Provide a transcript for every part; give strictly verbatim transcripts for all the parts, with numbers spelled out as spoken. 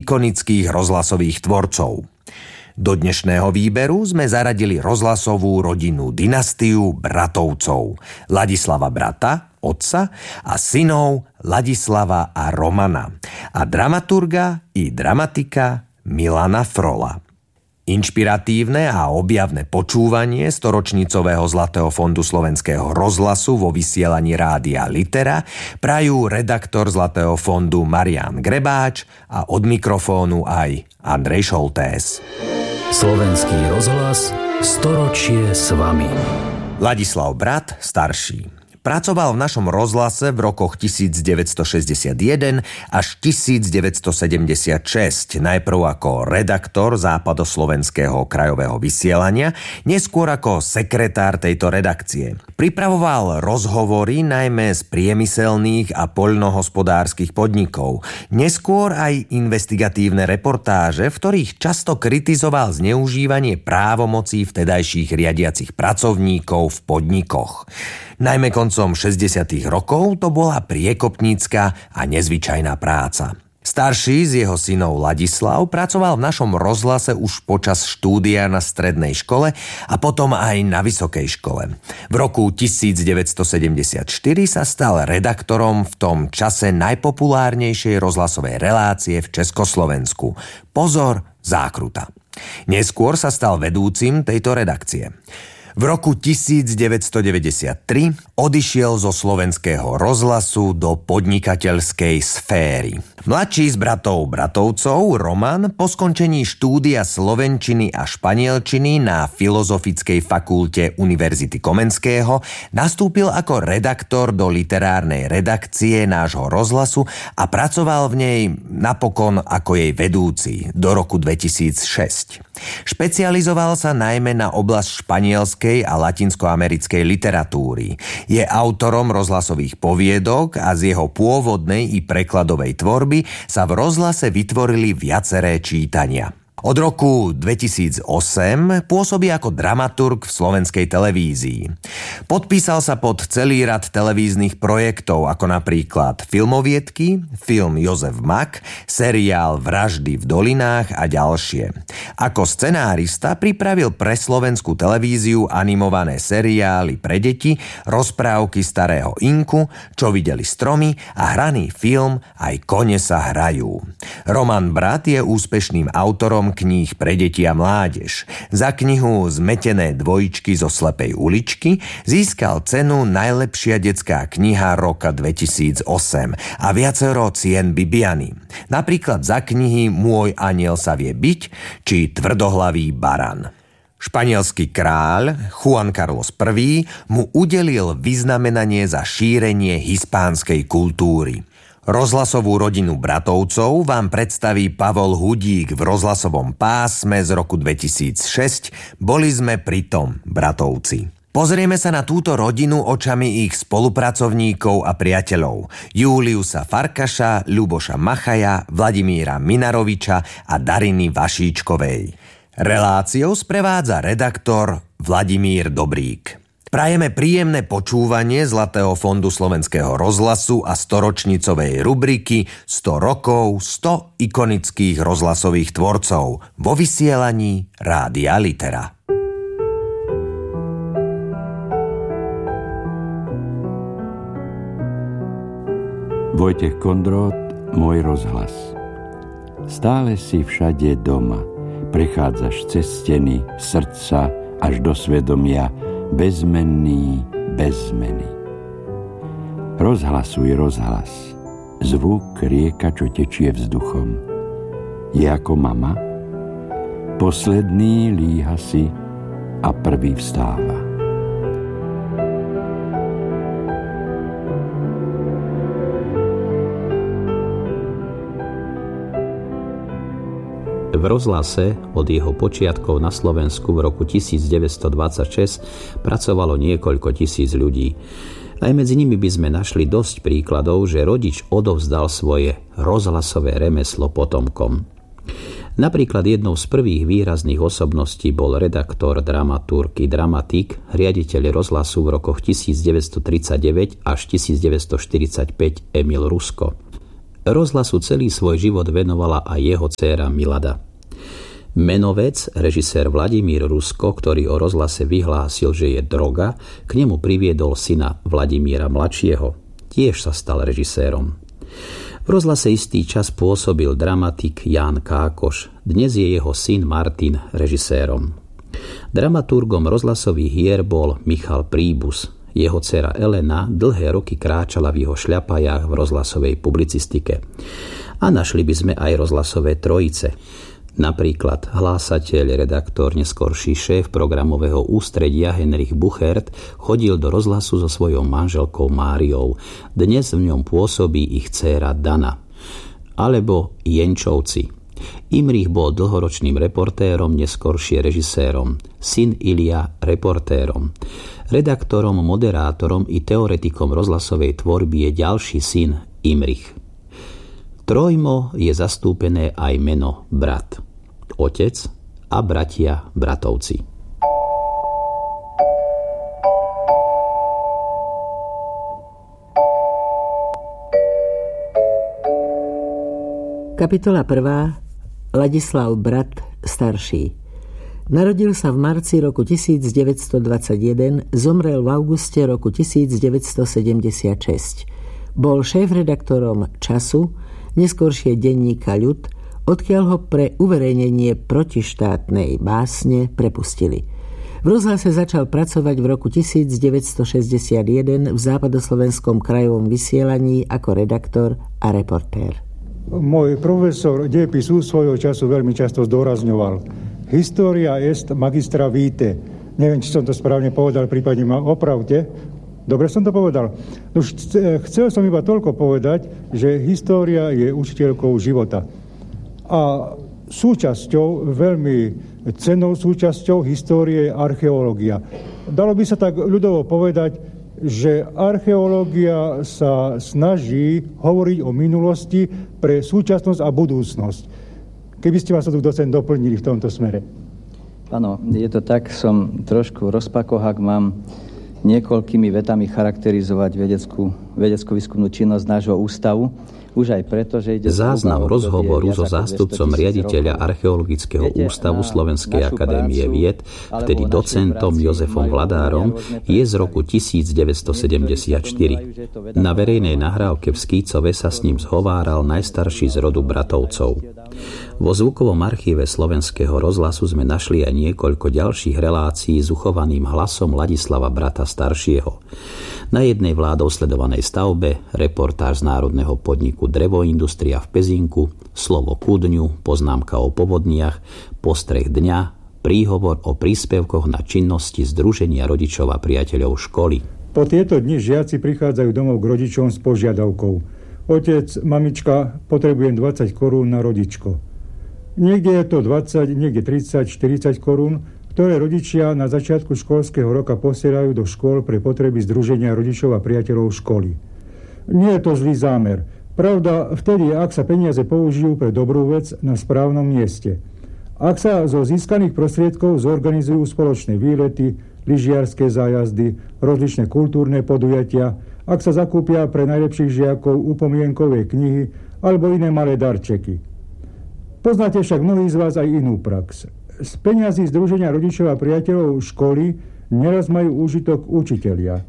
ikonických rozhlasových tvorcov. Do dnešného výberu sme zaradili rozhlasovú rodinnú dynastiu Bratovcov. Ladislava brata, otca a synov Ladislava a Romana. A dramaturga i dramatika Milana Frola. Inšpiratívne a objavné počúvanie storočnicového Zlatého fondu Slovenského rozhlasu vo vysielaní Rádia Litera prajú redaktor Zlatého fondu Marián Grebáč a od mikrofónu aj Andrej Šoltés. Slovenský rozhlas, storočie s vami. Ladislav brat, starší. Pracoval v našom rozhlase v rokoch devätnásťstošesťdesiatjeden až devätnásťstosedemdesiatšesť, najprv ako redaktor západoslovenského krajového vysielania, neskôr ako sekretár tejto redakcie. Pripravoval rozhovory najmä z priemyselných a poľnohospodárskych podnikov, neskôr aj investigatívne reportáže, v ktorých často kritizoval zneužívanie právomocí vtedajších riadiacich pracovníkov v podnikoch. Najmä koncom šesťdesiatych rokov to bola priekopnícka a nezvyčajná práca. Starší z jeho synov Ladislav pracoval v našom rozhlase už počas štúdia na strednej škole a potom aj na vysokej škole. V roku devätnásťstosedemdesiatštyri sa stal redaktorom v tom čase najpopulárnejšej rozhlasovej relácie v Československu. Pozor, zákruta. Neskôr sa stal vedúcim tejto redakcie. V roku devätnásťstodeväťdesiattri odišiel zo slovenského rozhlasu do podnikateľskej sféry. Mladší z bratov Bratovcov, Roman, po skončení štúdia slovenčiny a španielčiny na Filozofickej fakulte Univerzity Komenského nastúpil ako redaktor do literárnej redakcie nášho rozhlasu a pracoval v nej napokon ako jej vedúci do roku dvetisícšesť. Špecializoval sa najmä na oblasť španielskej a latinskoamerickej literatúry. Je autorom rozhlasových poviedok a z jeho pôvodnej i prekladovej tvorby sa v rozhlase vytvorili viaceré čítania. Od roku dvetisícosem pôsobí ako dramaturg v slovenskej televízii. Podpísal sa pod celý rad televíznych projektov, ako napríklad Filmoviedky, film Jozef Mak, seriál Vraždy v dolinách a ďalšie. Ako scenárista pripravil pre slovenskú televíziu animované seriály pre deti, rozprávky Starého Inku, Čo videli stromy a hraný film Aj kone sa hrajú. Roman Brat je úspešným autorom kníh pre deti a mládež. Za knihu Zmetené dvojičky zo slepej uličky získal cenu Najlepšia detská kniha roka dvetisícosem a viacero cien Bibiany. Napríklad za knihy Môj aniel sa vie byť či Tvrdohlavý baran. Španielský kráľ Juan Carlos I mu udelil vyznamenanie za šírenie hispánskej kultúry. Rozhlasovú rodinu Bratovcov vám predstaví Pavol Hudík v rozhlasovom pásme z roku dvetisícšesť. Boli sme pri tom, Bratovci. Pozrieme sa na túto rodinu očami ich spolupracovníkov a priateľov. Júliusa Farkaša, Ľuboša Machaja, Vladimíra Minaroviča a Dariny Vašíčkovej. Reláciou sprevádza redaktor Vladimír Dobrík. Prajeme príjemné počúvanie Zlatého fondu Slovenského rozhlasu a storočnicovej rubriky sto rokov, sto ikonických rozhlasových tvorcov vo vysielaní Rádia Litera. Vojtech Kondrot, Môj rozhlas. Stále si všade doma, prechádzaš cez steny srdca až do svedomia, bezmenný, bez zmeny. Rozhlasuj rozhlas, zvuk rieka, čo tečie vzduchom. Je ako mama, posledný líha si a prvý vstáva. V rozhlase od jeho počiatkov na Slovensku v roku devätnásťstodvadsaťšesť pracovalo niekoľko tisíc ľudí. Aj medzi nimi by sme našli dosť príkladov, že rodič odovzdal svoje rozhlasové remeslo potomkom. Napríklad jednou z prvých výrazných osobností bol redaktor, dramaturg i dramatik, riaditeľ rozhlasu v rokoch devätnásťtridsaťdeväť až devätnásťštyridsaťpäť Emil Rusko. Rozhlasu celý svoj život venovala aj jeho dcéra Milada. Menovec, režisér Vladimír Rusko, ktorý o rozhlase vyhlásil, že je droga, k nemu priviedol syna Vladimíra mladšieho. Tiež sa stal režisérom. V rozhlase istý čas pôsobil dramatik Ján Kákoš. Dnes je jeho syn Martin režisérom. Dramaturgom rozhlasových hier bol Michal Príbus. Jeho dcera Elena dlhé roky kráčala v jeho šľapajách v rozhlasovej publicistike. A našli by sme aj rozhlasové trojice. Napríklad hlásateľ, redaktor, neskorší šéf programového ústredia Henrich Buchert chodil do rozhlasu so svojou manželkou Máriou. Dnes v ňom pôsobí ich dcéra Dana. Alebo Jenčovci. Imrich bol dlhoročným reportérom, neskoršie režisérom. Syn Ilia reportérom. Redaktorom, moderátorom i teoretikom rozhlasovej tvorby je ďalší syn Imrich. Trojmo je zastúpené aj meno brat. Otec a bratia Bratovci. Kapitola prvá. Ladislav Brat starší. Narodil sa v marci roku devätnásťstodvadsaťjeden, zomrel v auguste roku devätnásťsedemdesiatšesť. Bol šéf-redaktorom Času, neskoršie denníka Ľud, odkiaľ ho pre uverejnenie protištátnej básne prepustili. V rozhlase začal pracovať v roku devätnásťšesťdesiatjeden v západoslovenskom krajovom vysielaní ako redaktor a reportér. Môj profesor dejepisu svojho času veľmi často zdôrazňoval: História est magistra vitae. Neviem, či som to správne povedal, prípadne ma opravte. Dobre som to povedal. Už chcel som iba toľko povedať, že história je učiteľkou života. A súčasťou, veľmi cennou súčasťou histórie je archeológia. Dalo by sa tak ľudovo povedať, že archeológia sa snaží hovoriť o minulosti pre súčasnosť a budúcnosť. Keby ste vás tu docent doplnili v tomto smere. Áno, je to tak, som trošku rozpakoch, ak mám niekoľkými vetami charakterizovať vedeckú, vedeckú výskumnú činnosť nášho ústavu. Už aj preto, že ide záznam rozhovoru so zástupcom riaditeľa Archeologického ústavu Slovenskej akadémie vied, vtedy docentom Jozefom Vladárom, je z roku devätnásťsedemdesiatštyri. Na verejnej nahrávke v Skícove sa s ním zhováral najstarší z rodu Bratovcov. Vo zvukovom archíve Slovenského rozhlasu sme našli aj niekoľko ďalších relácií s uchovaným hlasom Ladislava Brata staršieho. Na jednej vládou sledovanej stavbe, reportáž z národného podniku Drevoindustria v Pezinku, slovo ku dňu, poznámka o povodniach, postreh dňa, príhovor o príspevkoch na činnosti Združenia rodičov a priateľov školy. Po tieto dni žiaci prichádzajú domov k rodičom s požiadavkou: Otec, mamička, potrebujem dvadsať korún na rodičko. Niekde je to dvadsať, niekde tridsať, štyridsať korún, ktoré rodičia na začiatku školského roka posielajú do škôl pre potreby Združenia rodičov a priateľov školy. Nie je to zlý zámer. Pravda, vtedy, ak sa peniaze použijú pre dobrú vec na správnom mieste. Ak sa zo získaných prostriedkov zorganizujú spoločné výlety, lyžiarske zájazdy, rozličné kultúrne podujatia, ak sa zakúpia pre najlepších žiakov upomienkové knihy alebo iné malé darčeky. Poznáte však mnohí z vás aj inú prax. Z peňazí Združenia rodičov a priateľov školy neraz majú úžitok učitelia.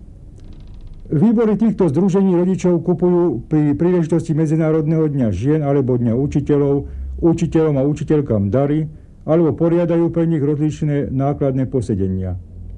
Výbory týchto združení rodičov kupujú pri príležitosti Medzinárodného dňa žien alebo dňa učiteľov, učiteľom a učiteľkám dary, alebo poriadajú pre nich rozličné nákladné posedenia.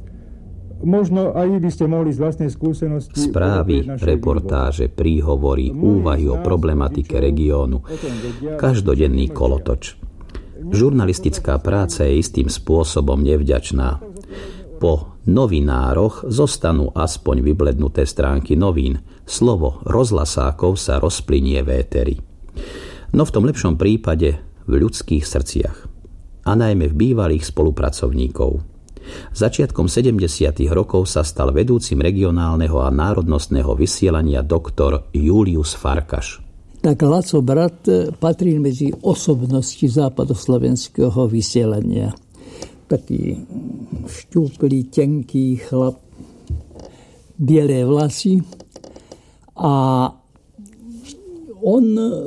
Možno aj vy by ste mohli z vlastnej skúsenosti... Správy, reportáže, príhovory, úvahy o problematike regiónu. Každodenný kolotoč. Žurnalistická práca je istým spôsobom nevďačná. Po novinároch zostanú aspoň vyblednuté stránky novín. Slovo rozhlasákov sa rozplynie v éteri. No v tom lepšom prípade v ľudských srdciach. A najmä v bývalých spolupracovníkov. Začiatkom sedemdesiatych rokov sa stal vedúcim regionálneho a národnostného vysielania doktor Julius Farkaš. Tak Laco Brat patrí medzi osobnosti západoslovenského vysielania. Taký šťúplý, tenký chlap, bielé vlasy a On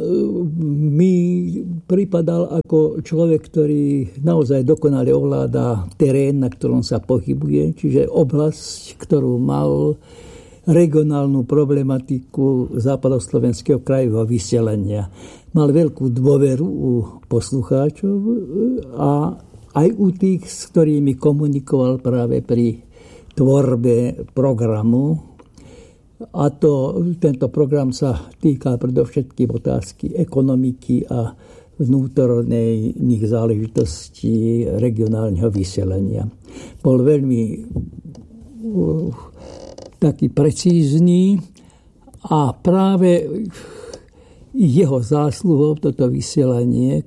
mi pripadal ako človek, ktorý naozaj dokonale ovláda terén, na ktorom sa pohybuje, čiže oblasť, ktorú mal regionálnu problematiku západoslovenského krajového vysielania. Mal veľkú dôveru u poslucháčov a aj u tých, s ktorými komunikoval práve pri tvorbe programu. A to, tento program sa týka predovšetkým otázky ekonomiky a vnútorných záležitostí regionálneho vysielania. Bol veľmi uh, taký precízny a práve jeho zásluhou toto vysielanie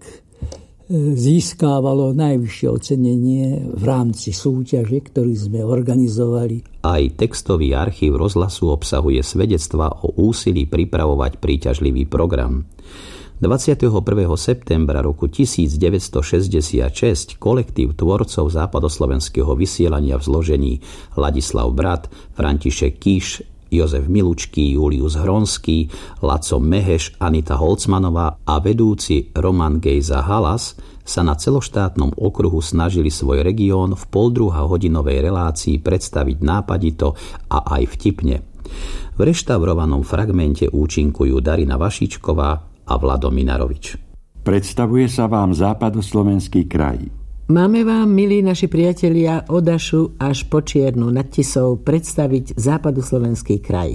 získávalo najvyššie ocenenie v rámci súťaže, ktorú sme organizovali. Aj textový archív rozhlasu obsahuje svedectvá o úsilí pripravovať príťažlivý program. dvadsiateho prvého septembra roku tisícdeväťstošesťdesiatšesť kolektív tvorcov západoslovenského vysielania v zložení Ladislav Brat, František Kiš, Jozef Milučký, Julius Hronský, Laco Meheš, Anita Holcmanová a vedúci Roman Gejza Halas sa na celoštátnom okruhu snažili svoj región v poldruha hodinovej relácii predstaviť nápadito a aj vtipne. V reštaurovanom fragmente účinkujú Darina Vašičková a Vlado Minarovič. Predstavuje sa vám západoslovenský kraj. Máme vám, milí naši priatelia, od Ašu až po Čiernu nad Tisou predstaviť západoslovenský kraj.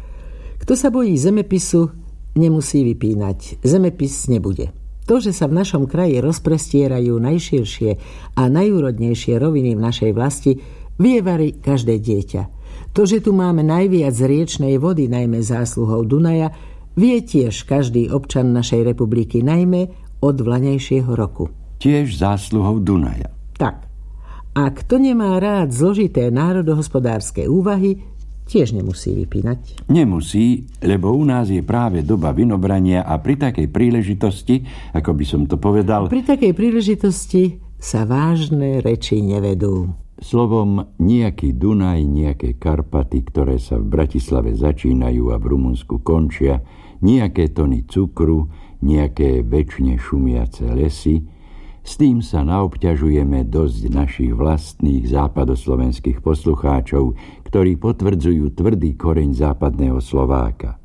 Kto sa bojí zemepisu, nemusí vypínať. Zemepis nebude. To, že sa v našom kraji rozprestierajú najširšie a najúrodnejšie roviny v našej vlasti, vie vari každé dieťa. To, že tu máme najviac riečnej vody, najmä zásluhou Dunaja, vie tiež každý občan našej republiky, najmä od vlaňajšieho roku. Tiež zásluhou Dunaja. Tak. A kto nemá rád zložité národohospodárske úvahy, tiež nemusí vypínať. Nemusí, lebo u nás je práve doba vinobrania a pri takej príležitosti, ako by som to povedal... Pri takej príležitosti sa vážne reči nevedú. Slovom, nejaký Dunaj, nejaké Karpaty, ktoré sa v Bratislave začínajú a v Rumunsku končia, nejaké tony cukru, nejaké večne šumiace lesy. S tým sa naobťažujeme dosť našich vlastných západoslovenských poslucháčov, ktorí potvrdzujú tvrdý koreň západného Slováka.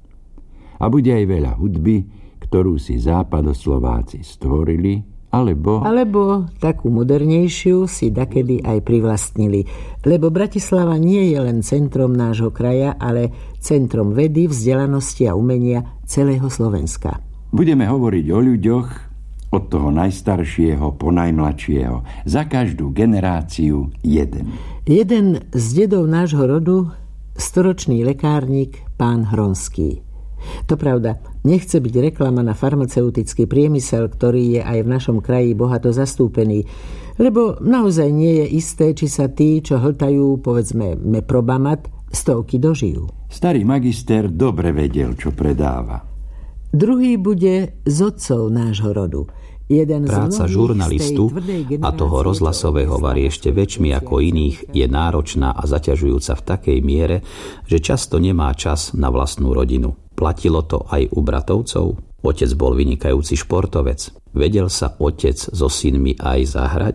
A bude aj veľa hudby, ktorú si západoslováci stvorili, alebo... Alebo takú modernejšiu si dakedy aj privlastnili, lebo Bratislava nie je len centrom nášho kraja, ale centrom vedy, vzdelanosti a umenia celého Slovenska. Budeme hovoriť o ľuďoch, od toho najstaršieho po najmladšieho. Za každú generáciu jeden. Jeden z dedov nášho rodu, storočný lekárnik, pán Hronský. To pravda, nechce byť reklama na farmaceutický priemysel, ktorý je aj v našom kraji bohato zastúpený, lebo naozaj nie je isté, či sa tí, čo hltajú, povedzme, meprobamat, stovky dožijú. Starý magister dobre vedel, čo predáva. Druhý bude z otcov nášho rodu. Jeden Práca žurnalistu, a toho rozhlasového vari ešte väčšmi ako iných, je náročná a zaťažujúca v takej miere, že často nemá čas na vlastnú rodinu. Platilo to aj u bratovcov. Otec bol vynikajúci športovec. Vedel sa otec so synmi aj zahrať?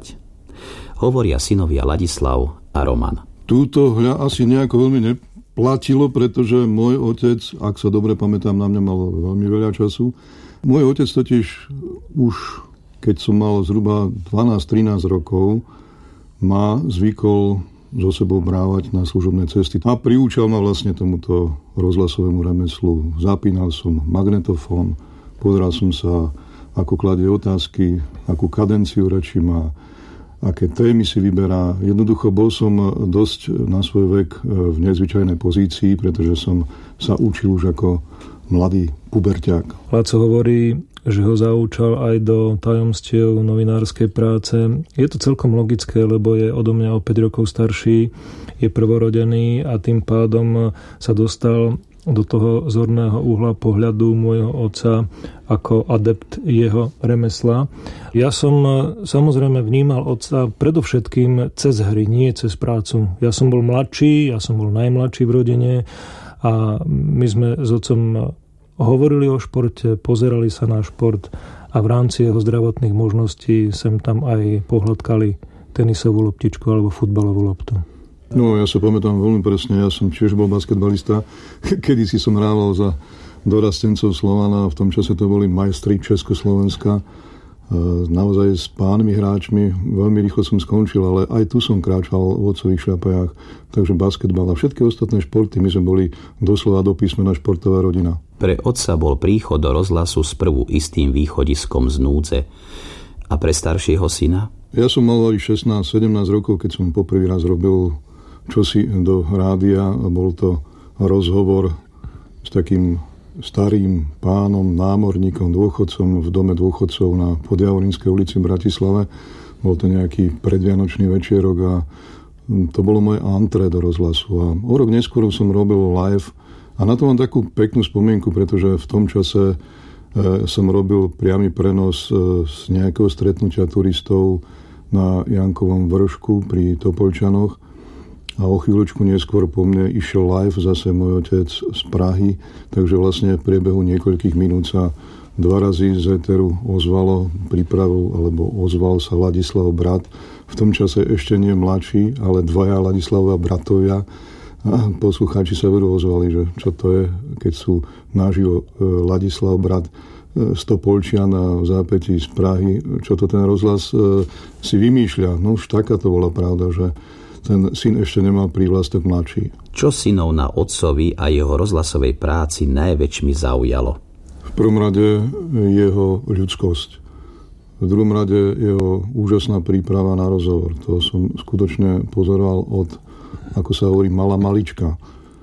Hovoria synovia Ladislav a Roman. Túto hľa asi nejako veľmi neplatilo, pretože môj otec, ak sa dobre pamätám, na mňa mal veľmi veľa času. Môj otec totiž už, keď som mal zhruba dvanásť trinásť rokov, ma zvykol so sebou brávať na služobné cesty. A priúčal ma vlastne tomuto rozhlasovému remeslu. Zapínal som magnetofón, pozeral som sa, ako kladie otázky, akú kadenciu reči má, aké témy si vyberá. Jednoducho bol som dosť na svoj vek v nezvyčajnej pozícii, pretože som sa učil už ako mladý puberťák. Laco hovorí, že ho zaučal aj do tajomstiev novinárskej práce. Je to celkom logické, lebo je odo mňa o päť rokov starší, je prvorodený a tým pádom sa dostal do toho zorného uhla pohľadu môjho otca ako adept jeho remesla. Ja som samozrejme vnímal otca predovšetkým cez hry, nie cez prácu. Ja som bol mladší, ja som bol najmladší v rodine a my sme s otcom hovorili o športe, pozerali sa na šport a v rámci jeho zdravotných možností sem tam aj pohľadkali tenisovú loptičku alebo futbalovú loptu. No, ja sa pamätám veľmi presne, ja som tiež bol basketbalista. Kedysi som hrával za dorastencov Slovana, v tom čase to boli majstri Československa. Naozaj s pánmi hráčmi veľmi rýchlo som skončil, ale aj tu som kráčal v otcových šľapajách. Takže basketbal a všetky ostatné športy, my sme boli doslova do písmena športová rodina. Pre otca bol príchod do rozhlasu sprvu istým východiskom z núdze. A pre staršieho syna? Ja som mal šestnásť sedemnásť rokov, keď som poprvý raz robil čosi do rádia a bol to rozhovor s takým starým pánom, námorníkom, dôchodcom v dome dôchodcov na Podjavorínskej ulici v Bratislave. Bol to nejaký predvianočný večierok a to bolo moje antré do rozhlasu. A o rok neskôr som robil live a na to mám takú peknú spomienku, pretože v tom čase e, som robil priamy prenos e, z nejakého stretnutia turistov na Jankovom vršku pri Topolčanoch. A o chvíľočku neskôr po mne išiel live zase môj otec z Prahy, takže vlastne v priebehu niekoľkých minút sa dva razy z éteru ozvalo prípravu, alebo ozval sa Ladislav brat. V tom čase ešte nie mladší, ale dvaja Ladislavova bratovia. A poslucháči sa vedú ozvali, že čo to je, keď sú naživo Ladislav brat z Topolčian a v zápätí z Prahy, čo to ten rozhlas si vymýšľa. No už taká to bola pravda, že ten syn ešte nemal prívlastok mladší. Čo synov na otcovi a jeho rozhlasovej práci najväčšmi zaujalo? V prvom rade jeho ľudskosť. V druhom rade jeho úžasná príprava na rozhovor. To som skutočne pozoroval od, ako sa hovorí, malá malička.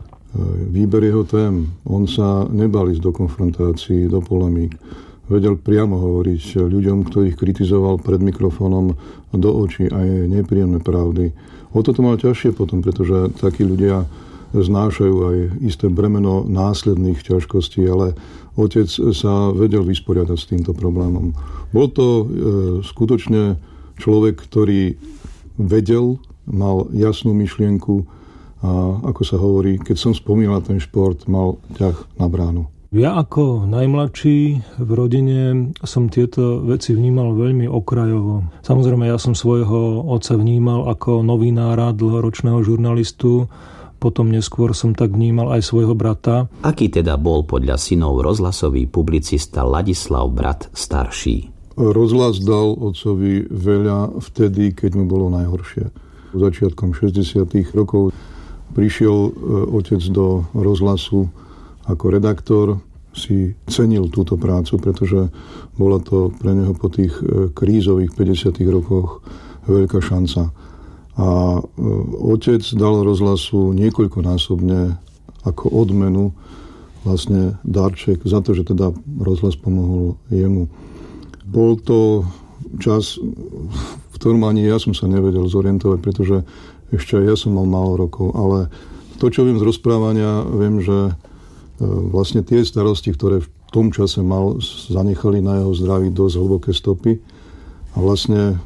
Výber jeho tém. On sa nebal ísť do konfrontácií, do polemík. Vedel priamo hovoriť ľuďom, ktorých kritizoval pred mikrofónom do očí aj nepríjemné pravdy. O toto mal ťažšie potom, pretože takí ľudia znášajú aj isté bremeno následných ťažkostí, ale otec sa vedel vysporiadať s týmto problémom. Bol to e, skutočne človek, ktorý vedel, mal jasnú myšlienku a ako sa hovorí, keď som spomínal ten šport, mal ťah na bránu. Ja ako najmladší v rodine som tieto veci vnímal veľmi okrajovo. Samozrejme, ja som svojho otca vnímal ako novinára, dlhoročného žurnalistu, potom neskôr som tak vnímal aj svojho brata. Aký teda bol podľa synov rozhlasový publicista Ladislav brat starší? Rozhlas dal otcovi veľa vtedy, keď mu bolo najhoršie. Začiatkom šesťdesiatych rokov prišiel otec do rozhlasu ako redaktor, si cenil túto prácu, pretože bola to pre neho po tých krízových päťdesiatych rokoch veľká šanca. A otec dal rozhlasu niekoľkonásobne ako odmenu vlastne darček za to, že teda rozhlas pomohol jemu. Bol to čas, v ktorom ani ja som sa nevedel zorientovať, pretože ešte aj ja som mal málo rokov, ale to, čo viem z rozprávania, viem, že vlastne tie starosti, ktoré v tom čase mal, zanechali na jeho zdraví dosť hlboké stopy a vlastne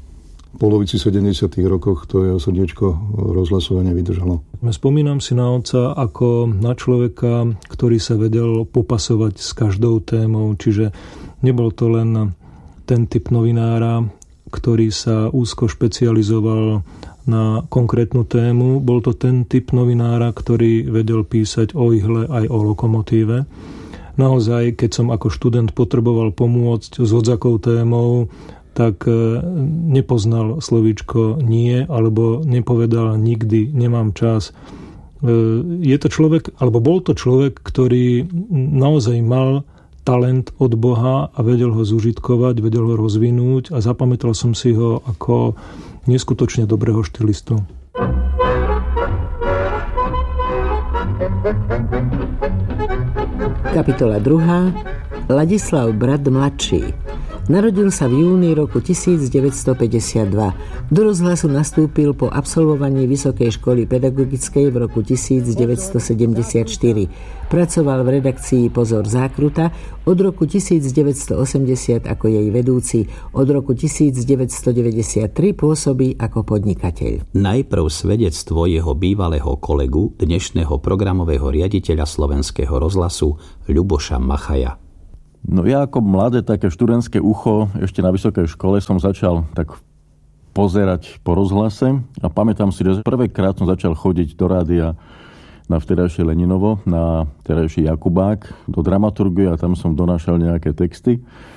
v polovici sedemdesiatych rokoch to jeho srdiečko rozhlasové nevydržalo. Spomínam si na otca ako na človeka, ktorý sa vedel popasovať s každou témou, čiže nebol to len ten typ novinára, ktorý sa úzko špecializoval na konkrétnu tému. Bol to ten typ novinára, ktorý vedel písať o ihle aj o lokomotíve. Naozaj, keď som ako študent potreboval pomôcť s hodzakou témou, tak nepoznal slovíčko nie, alebo nepovedal nikdy, nemám čas. Je to človek, alebo bol to človek, ktorý naozaj mal talent od Boha a vedel ho zužitkovať, vedel ho rozvinúť a zapamätal som si ho ako neskutočne dobrého štilistu. Kapitola druhá. Ladislav brat mladší. Narodil sa v júni roku tisícdeväťstopäťdesiatdva. Do rozhlasu nastúpil po absolvovaní Vysokej školy pedagogickej v roku tisícdeväťstosedemdesiatštyri. Pracoval v redakcii Pozor zákruta, od roku tisícdeväťstoosemdesiat ako jej vedúci, od roku tisícdeväťstodeväťdesiattri pôsobí ako podnikateľ. Najprv svedectvo jeho bývalého kolegu, dnešného programového riaditeľa Slovenského rozhlasu Ľuboša Machaja. No ja ako mladé také študentské ucho ešte na vysokej škole som začal tak pozerať po rozhlase a pamätám si, že prvýkrát som začal chodiť do rádia na vtedajšie Leninovo, na vtedajší Jakubák, do dramaturgie a tam som donášal nejaké texty.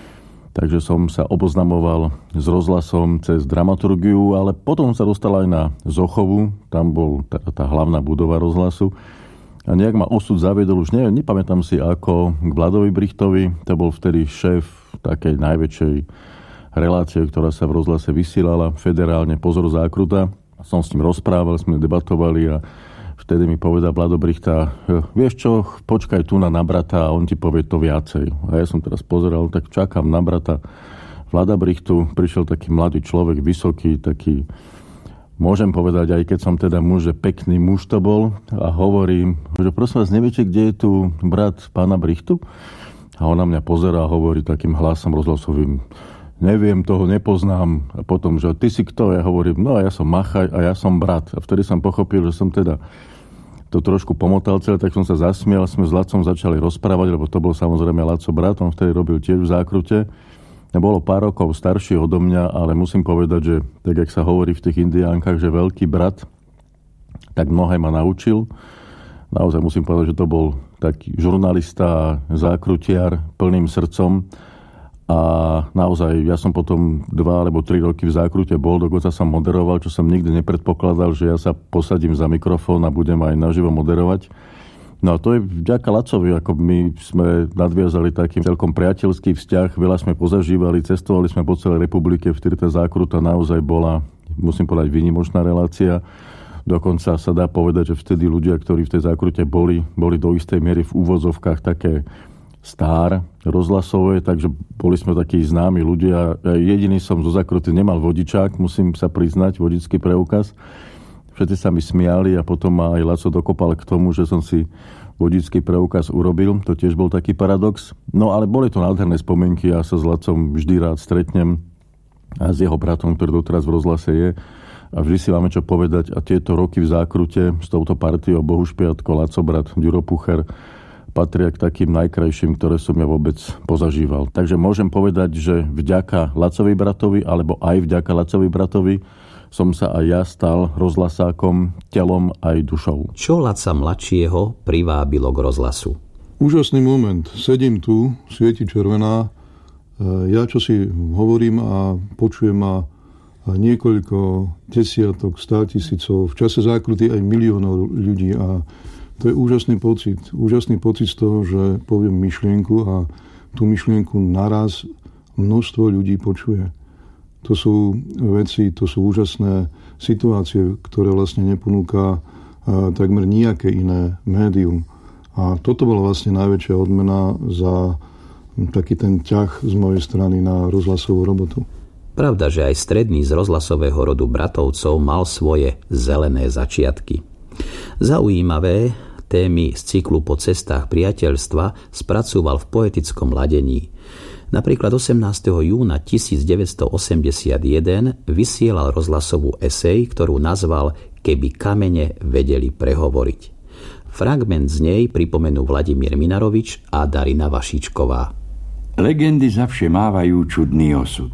Takže som sa oboznamoval s rozhlasom cez dramaturgiu, ale potom sa dostal aj na Zochovu, tam bol tá, tá hlavná budova rozhlasu. A nejak ma osud zaviedol, už neviem, nepamätám si ako k Vladovi Brichtovi, to bol vtedy šéf takej najväčšej relácie, ktorá sa v rozhlase vysielala, federálne Pozor zákruta. Som s ním rozprával, sme debatovali a vtedy mi povedal Vlado Brichta, vieš čo, počkaj tu na, na brata a on ti povie to viacej. A ja som teraz pozeral, tak čakám na brata Vlada Brichtu, prišiel taký mladý človek, vysoký, taký, môžem povedať, aj keď som teda muž, že pekný muž to bol a hovorím, že prosím vás, neviete, kde je tu brat pána Brichtu? A on na mňa pozerá a hovorí takým hlasom rozhlasovým, neviem, toho nepoznám. A potom, že ty si kto? Ja hovorím, no a ja som Machaj a ja som brat. A vtedy som pochopil, že som teda to trošku pomotal celé, tak som sa zasmial, sme s Lacom začali rozprávať, lebo to bol samozrejme Laco brat, on vtedy robil tiež v zákrute. Bolo pár rokov starší odo mňa, ale musím povedať, že tak, jak sa hovorí v tých indiánkach, že veľký brat, tak mnohé ma naučil. Naozaj musím povedať, že to bol taký žurnalista, zákrutiar, plným srdcom. A naozaj, ja som potom dva alebo tri roky v zákrute bol, dokonca som moderoval, čo som nikdy nepredpokladal, že ja sa posadím za mikrofón a budem aj naživo moderovať. No a to je vďaka Lacovi, ako my sme nadviazali taký celkom priateľský vzťah, veľa sme pozažívali, cestovali sme po celej republike, vtedy tá zákruta naozaj bola, musím povedať, výnimočná relácia. Dokonca sa dá povedať, že vtedy ľudia, ktorí v tej zákrute boli, boli do istej miery v úvozovkách také star rozhlasové, takže boli sme takí známi ľudia. Jediný som zo zákruty nemal vodičák, musím sa priznať, vodičský preukaz. Všetci sa mi smiali a potom ma aj Laco dokopal k tomu, že som si vodičský preukaz urobil. To tiež bol taký paradox. No ale boli to nádherné spomienky. Ja sa s Lacom vždy rád stretnem a s jeho bratom, ktorý doteraz v rozhlase je. A vždy si máme čo povedať. A tieto roky v zákrute s touto partiou Bohuš Piatko, Laco brat, Ďuro Pucher patria k takým najkrajším, ktoré som ja vôbec pozažíval. Takže môžem povedať, že vďaka Lacovi bratovi alebo aj vďaka Lacovi bratovi som sa aj ja stal rozhlasákom telom aj dušou. Čo Laca mladšieho privábilo k rozhlasu? Úžasný moment. Sedím tu, svieti červená. Ja čo si hovorím a počujem a niekoľko desiatok, státisícov, v čase zákruty aj miliónov ľudí. A to je úžasný pocit. Úžasný pocit z toho, že poviem myšlienku a tú myšlienku naraz množstvo ľudí počuje. To sú veci, to sú úžasné situácie, ktoré vlastne neponúka takmer nejaké iné médium. A toto bola vlastne najväčšia odmena za taký ten ťah z mojej strany na rozhlasovú robotu. Pravda, že aj stredný z rozhlasového rodu Bratovcov mal svoje zelené začiatky. Zaujímavé témy z cyklu Po cestách priateľstva spracúval v poetickom ladení. Napríklad osemnásteho júna tisícdeväťstoosemdesiatjeden vysielal rozhlasovú esej, ktorú nazval Keby kamene vedeli prehovoriť. Fragment z nej pripomenú Vladimír Minarovič a Darina Vašičková. Legendy zavše mávajú čudný osud.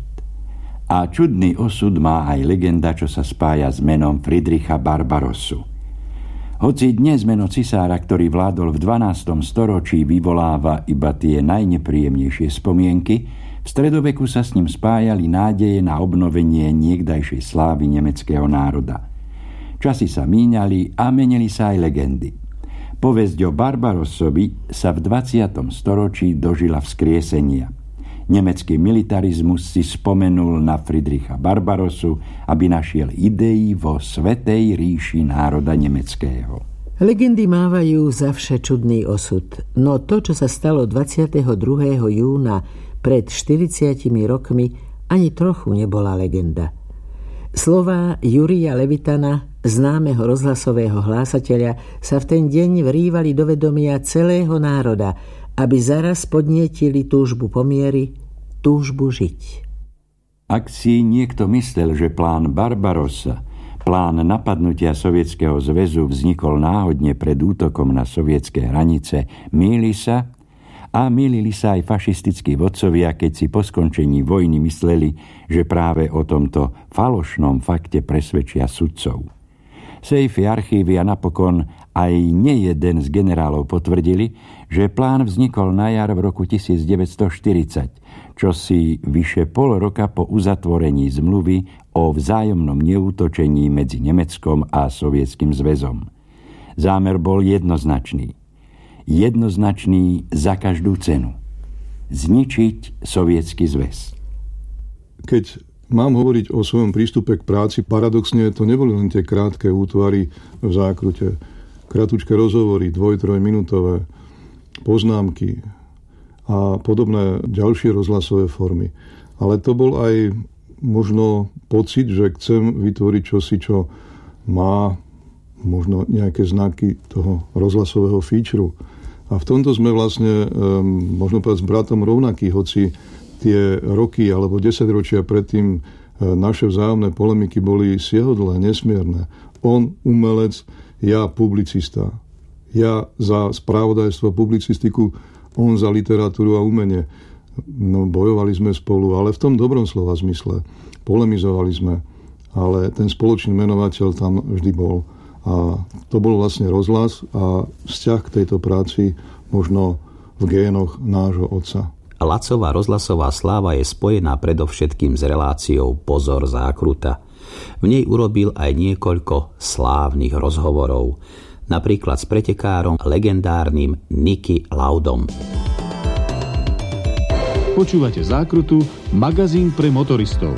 A čudný osud má aj legenda, čo sa spája s menom Friedricha Barbarossu. Hoci dnes meno cisára, ktorý vládol v dvanástom storočí, vyvoláva iba tie najnepríjemnejšie spomienky, v stredoveku sa s ním spájali nádeje na obnovenie niekdajšej slávy nemeckého národa. Časy sa míňali a menili sa aj legendy. Povesť o Barbarossovi sa v dvadsiatom storočí dožila vzkriesenia. Nemecký militarizmus si spomenul na Friedricha Barbarossu, aby našiel idei vo svätej ríši národa nemeckého. Legendy mávajú zavše čudný osud, no to, čo sa stalo dvadsiateho druhého júna pred štyridsiatimi rokmi ani trochu nebola legenda. Slová Jurija Levitana, známeho rozhlasového hlásateľa, sa v ten deň vrívali do vedomia celého národa, aby zaraz podnietili túžbu po miery, túžbu žiť. Ak si niekto myslel, že plán Barbarossa, plán napadnutia Sovietskeho zväzu vznikol náhodne pred útokom na sovietské hranice, mýli sa a mýlili sa aj fašistickí vodcovia, keď si po skončení vojny mysleli, že práve o tomto falošnom fakte presvedčia sudcov. Sejfy, archívy a napokon aj nejeden z generálov potvrdili, že plán vznikol na jar v roku devätnásťstoštyridsať, čo si vyše pol roka po uzatvorení zmluvy o vzájomnom neútočení medzi Nemeckom a Sovietským zväzom. Zámer bol jednoznačný. Jednoznačný za každú cenu. Zničiť Sovietsky zväz. Keď mám hovoriť o svojom prístupe k práci, paradoxne to neboli len tie krátke útvary v zákrute. Kratučké rozhovory, dvoj, trojminútové poznámky a podobné ďalšie rozhlasové formy. Ale to bol aj možno pocit, že chcem vytvoriť čosi, čo má možno nejaké znaky toho rozhlasového featureu. A v tomto sme vlastne, um, možno povedať, s bratom rovnakí, hoci tie roky alebo desaťročia predtým naše vzájomné polemiky boli siahodlhé, nesmierne. On umelec, ja publicista. Ja za spravodajstvo, publicistiku, on za literatúru a umenie. No, bojovali sme spolu, ale v tom dobrom slova zmysle. Polemizovali sme, ale ten spoločný menovateľ tam vždy bol. A to bol vlastne rozhlas a vzťah k tejto práci možno v génoch nášho otca. Lacová rozhlasová sláva je spojená predovšetkým s reláciou Pozor zákruta. V nej urobil aj niekoľko slávnych rozhovorov, napríklad s pretekárom legendárnym Niki Laudom. Počúvate Zákrutu, magazín pre motoristov.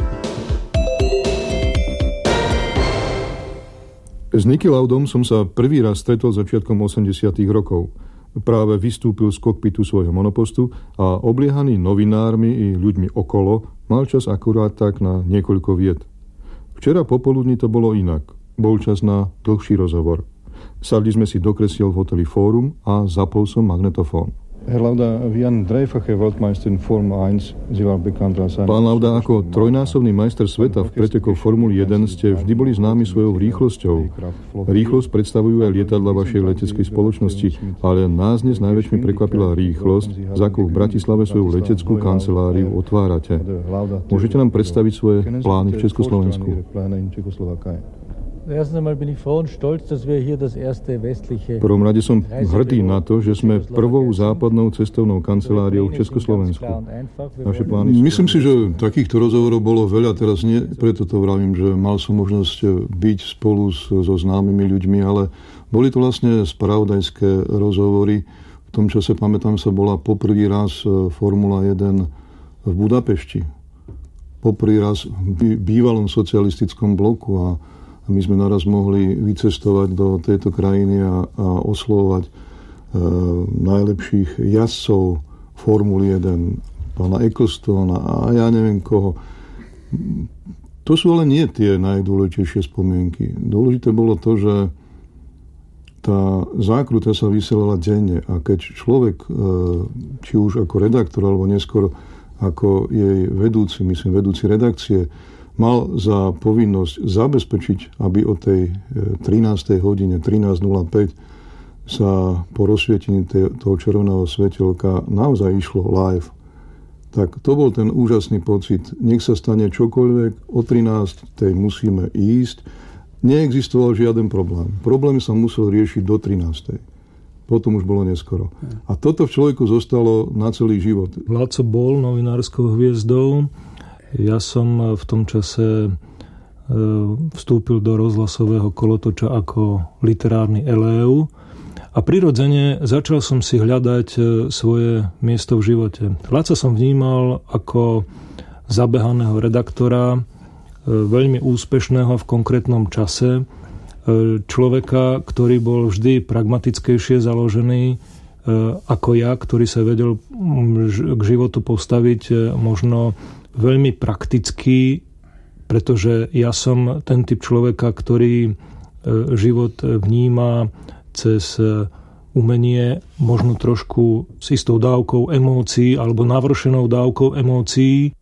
S Niki Laudom som sa prvý raz stretol začiatkom osemdesiatych rokov. Práve vystúpil z kokpitu svojho monopostu a obliehaný novinármi i ľuďmi okolo mal čas akurát tak na niekoľko viet. Včera popoludní to bolo inak. Bol čas na dlhší rozhovor. Sadli sme si do kresiel v hoteli Fórum a zapol som magnetofón. Herr Lauda, wie ein dreifacher Weltmeister in Formel eins, Sie waren bekannt als ein... Pán Lauda, ako trojnásobný majster sveta v pretekoch Formuly jeden ste vždy boli známi svojou rýchlosťou. Rýchlosť predstavujú aj lietadla vašej leteckej spoločnosti, ale nás dnes najväčšmi prekvapila rýchlosť, za akou v Bratislave svoju leteckú kanceláriu otvárate. Môžete nám predstaviť svoje plány v Československu? V prvom rade som hrdý na to, že sme prvou západnou cestovnou kanceláriou v Československu. Naše plány sú... Myslím si, že takýchto rozhovorov bolo veľa, teraz nie, preto to vravím, že mal som možnosť byť spolu so známymi ľuďmi, ale boli to vlastne spravodajské rozhovory. V tom čase, pamätám sa, bola poprvý raz Formula jeden v Budapešti. Poprvý raz v bývalom socialistickom bloku a A my sme naraz mohli vycestovať do tejto krajiny a, a oslovovať e, najlepších jazdcov Formuly jeden, pána Ecclestona a ja neviem koho. To sú ale nie tie najdôležitejšie spomienky. Dôležité bolo to, že tá zákruta sa vysielala denne a keď človek, e, či už ako redaktor, alebo neskôr ako jej vedúci, myslím vedúci redakcie, mal za povinnosť zabezpečiť, aby o tej trinástej hodine, trinásť nula päť sa po rozsvietení toho červeného svetelka naozaj išlo live. Tak to bol ten úžasný pocit. Nech sa stane čokoľvek, o trinástej musíme ísť. Neexistoval žiaden problém. Problém sa musel riešiť do trinástej. Potom už bolo neskoro. A toto v človeku zostalo na celý život. Laco bol novinárskou hviezdou. Ja som v tom čase vstúpil do rozhlasového kolotoča ako literárny elév a prirodzene začal som si hľadať svoje miesto v živote. Laca som vnímal ako zabehaného redaktora, veľmi úspešného v konkrétnom čase, človeka, ktorý bol vždy pragmatickejšie založený, ako ja, ktorý sa vedel k životu postaviť možno veľmi prakticky, pretože ja som ten typ človeka, ktorý život vníma cez umenie možno trošku s istou dávkou emócií alebo navršenou dávkou emócií.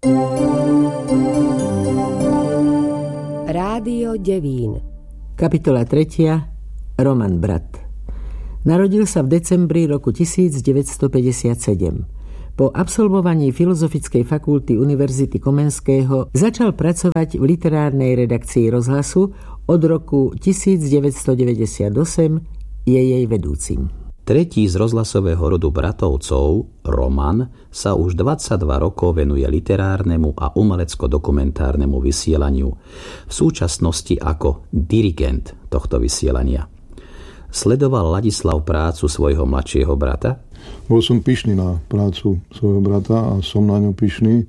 Rádio Devín. Kapitola tretia. Roman Brat. Narodil sa v decembri roku devätnásťstopäťdesiatsedem. Po absolvovaní Filozofickej fakulty Univerzity Komenského začal pracovať v literárnej redakcii Rozhlasu. Od roku devätnásťstodeväťdesiatosem je jej vedúcim. Tretí z rozhlasového rodu Bratovcov, Roman, sa už dvadsaťdva rokov venuje literárnemu a umelecko-dokumentárnemu vysielaniu. V súčasnosti ako dirigent tohto vysielania. Sledoval Ladislav prácu svojho mladšieho brata? Bol som pyšný na prácu svojho brata a som na ňu pyšný.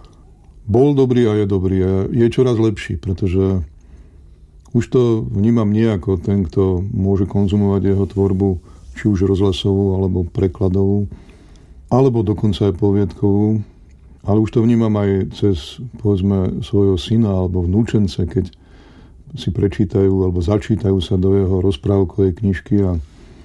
Bol dobrý a je dobrý a je čoraz lepší, pretože už to vnímam nie ako ten, kto môže konzumovať jeho tvorbu, či už rozhlasovú, alebo prekladovú, alebo dokonca aj poviedkovú, ale už to vnímam aj cez, povedzme, svojho syna alebo vnúčence, keď si prečítajú alebo začítajú sa do jeho rozprávkovej knižky a,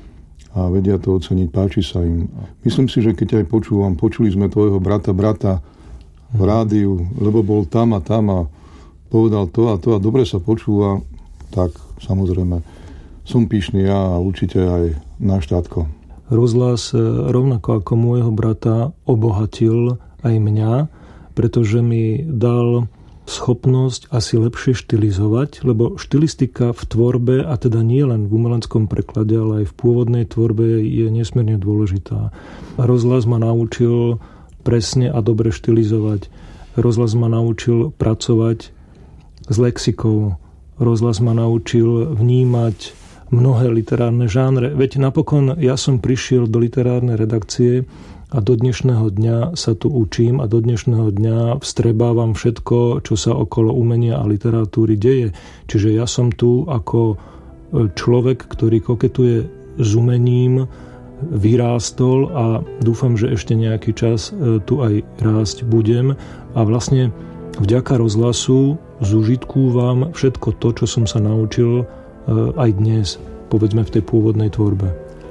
a vedia to oceniť, páči sa im. Myslím si, že keď aj počúvam, počuli sme tvojho brata, brata v rádiu, lebo bol tam a tam a povedal to a to a dobre sa počúva, tak samozrejme som pyšný ja a určite aj náš tátko. Rozhlas rovnako ako môjho brata obohatil aj mňa, pretože mi dal schopnosť asi lepšie štilizovať, lebo štilistika v tvorbe, a teda nie len v umeleckom preklade, ale aj v pôvodnej tvorbe je nesmierne dôležitá. Rozhlas ma naučil presne a dobre štilizovať. Rozhlas ma naučil pracovať s lexikou. Rozhlas ma naučil vnímať mnohé literárne žánre. Veď napokon ja som prišiel do literárnej redakcie a do dnešného dňa sa tu učím a do dnešného dňa vstrebávam všetko, čo sa okolo umenia a literatúry deje. Čiže ja som tu ako človek, ktorý koketuje s umením, vyrástol a dúfam, že ešte nejaký čas tu aj rásť budem. A vlastne vďaka rozhlasu zužitkúvam všetko to, čo som sa naučil aj dnes, povedzme v tej pôvodnej tvorbe.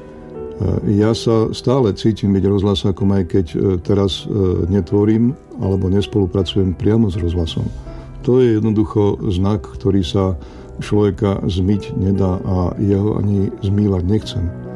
Ja sa stále cítim byť rozhlasákom, aj keď teraz netvorím alebo nespolupracujem priamo s rozhlasom. To je jednoducho znak, ktorý sa človeka zmyť nedá a ja ho ani zmývať nechcem.